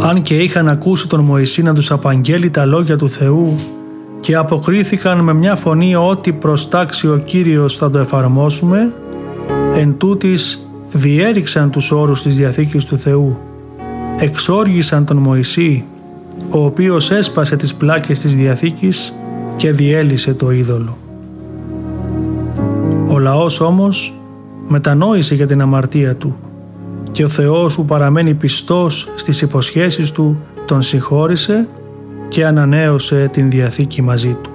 Αν και είχαν ακούσει τον Μωυσή να τους απαγγέλει τα λόγια του Θεού και αποκρίθηκαν με μια φωνή ότι προστάξει ο Κύριος θα το εφαρμόσουμε, εν τούτης διέριξαν τους όρους της Διαθήκης του Θεού, εξόργησαν τον Μωυσή, ο οποίος έσπασε τις πλάκες της Διαθήκης και διέλυσε το είδωλο. Ο λαός όμως μετανόησε για την αμαρτία του και ο Θεός που παραμένει πιστός στις υποσχέσεις του τον συγχώρησε και ανανέωσε την Διαθήκη μαζί του.